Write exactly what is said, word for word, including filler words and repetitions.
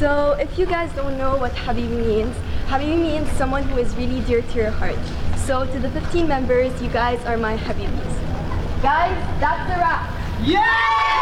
So if you guys don't know what Habibi means, Habibi means someone who is really dear to your heart. So to the fifteen members, you guys are my Habibis. Guys, that's a wrap. Yeah!